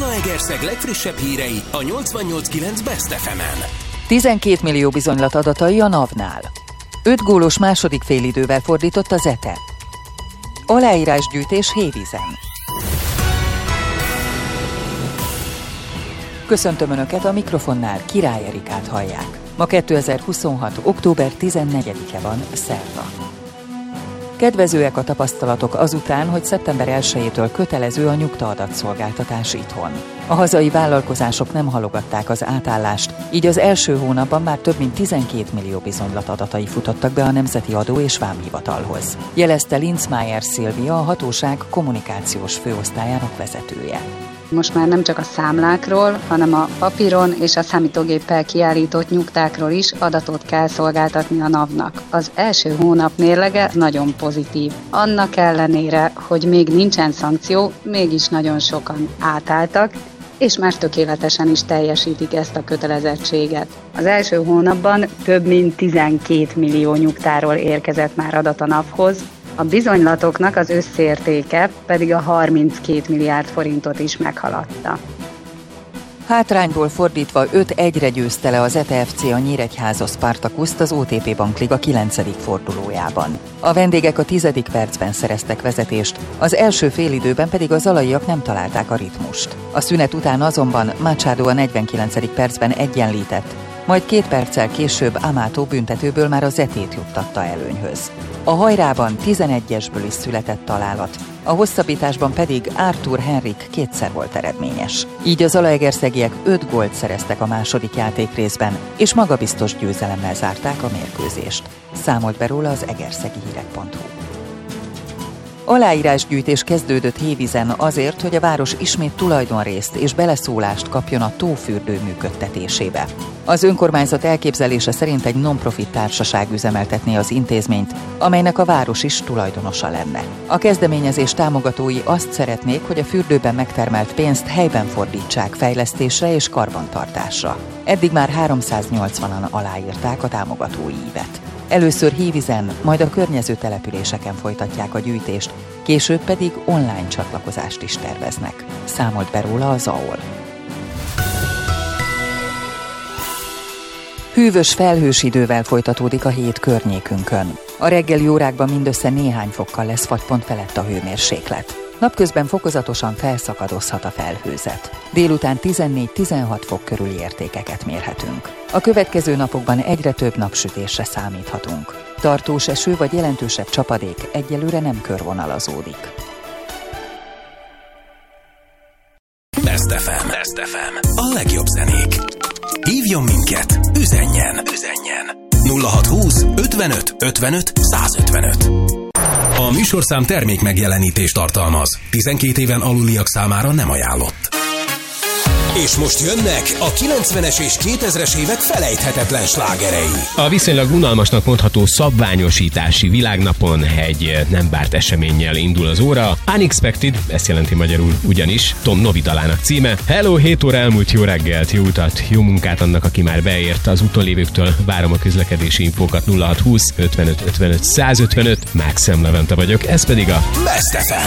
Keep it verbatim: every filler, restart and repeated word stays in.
Zalaegerszeg legfrissebb hírei a nyolcvannyolc kilenc Best ef emen. tizenkét millió bizonylat adatai a NAV-nál. öt gólos második félidővel fordított a Zete. Aláírásgyűjtés Hévízen. Köszöntöm Önöket, a mikrofonnál Király Erikát hallják. Ma kétezer-huszonhat. október tizennegyedike van, szerda. Kedvezőek a tapasztalatok azután, hogy szeptember elsejétől kötelező a nyugtaadatszolgáltatás itthon. A hazai vállalkozások nem halogatták az átállást, így az első hónapban már több mint tizenkét millió bizonylat adatai futottak be a Nemzeti Adó- és Vámhivatalhoz. Jelezte Linzmeier Szilvia, a hatóság kommunikációs főosztályának vezetője. Most már nem csak a számlákról, hanem a papíron és a számítógéppel kiállított nyugtákról is adatot kell szolgáltatni a NAV-nak. Az első hónap mérlege nagyon pozitív. Annak ellenére, hogy még nincsen szankció, mégis nagyon sokan átálltak, és már tökéletesen is teljesítik ezt a kötelezettséget. Az első hónapban több mint tizenkét millió nyugtáról érkezett már adat a NAV-hoz, a bizonylatoknak az összértéke pedig a harminckét milliárd forintot is meghaladta. Hátrányból fordítva öt egyre győzte le az e té ef cé a Nyíregyháza Spartakuszt az o té pé Bankliga kilencedik fordulójában. A vendégek a tizedik percben szereztek vezetést, az első félidőben pedig a zalaiak nem találták a ritmust. A szünet után azonban Machado a negyvenkilencedik percben egyenlített, majd két perccel később Amato büntetőből már a Zetét juttatta előnyhöz. A hajrában tizenegyesből is született találat, a hosszabbításban pedig Arthur Henrik kétszer volt eredményes. Így a zalaegerszegiek öt gólt szereztek a második játékrészben, és magabiztos győzelemmel zárták a mérkőzést. Számolt be róla az egerszegi hírek pont hu. Aláírásgyűjtés kezdődött Hévízen azért, hogy a város ismét tulajdonrészt és beleszólást kapjon a tófürdő működtetésébe. Az önkormányzat elképzelése szerint egy non-profit társaság üzemeltetné az intézményt, amelynek a város is tulajdonosa lenne. A kezdeményezés támogatói azt szeretnék, hogy a fürdőben megtermelt pénzt helyben fordítsák fejlesztésre és karbantartásra. Eddig már háromszáznyolcvanan aláírták a támogatói ívet. Először Hévízen, majd a környező településeken folytatják a gyűjtést, később pedig online csatlakozást is terveznek. Számolt be róla a zé á o el. Hűvös, felhős idővel folytatódik a hét környékünkön. A reggeli órákban mindössze néhány fokkal lesz fagypont felett a hőmérséklet. Napközben fokozatosan felszakadozhat a felhőzet. Délután tizennégy-tizenhat fok körüli értékeket mérhetünk. A következő napokban egyre több napsütésre számíthatunk. Tartós eső vagy jelentősebb csapadék egyelőre nem körvonalazódik. Best ef em. Best ef em. A legjobb zenék. Hívjon minket, üzenjen, üzenjen. nulla hatszázhúsz ötvenöt ötvenöt százötvenöt. A műsorszám termék megjelenítést tartalmaz. tizenkét éven aluliak számára nem ajánlott. És most jönnek a kilencvenes és kétezres évek felejthetetlen slágerei. A viszonylag unalmasnak mondható szabványosítási világnapon egy nem várt eseménnyel indul az óra. Unexpected, ezt jelenti magyarul ugyanis, Tom Novi dalának címe. Hello, hét óra elmúlt, jó reggelt, jó utat, jó munkát annak, aki már beért. Az utolévőktől várom a közlekedési infókat. Nulla hatszázhúsz ötvenöt ötvenöt százötvenöt. Mákszem Levente vagyok, ez pedig a Best ef em.